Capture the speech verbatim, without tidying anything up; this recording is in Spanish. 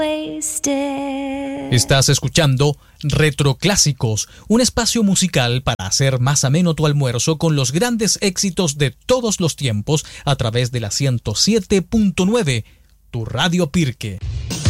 Estás escuchando Retroclásicos, un espacio musical para hacer más ameno tu almuerzo con los grandes éxitos de todos los tiempos a través de la ciento siete punto nueve, tu Radio Pirque.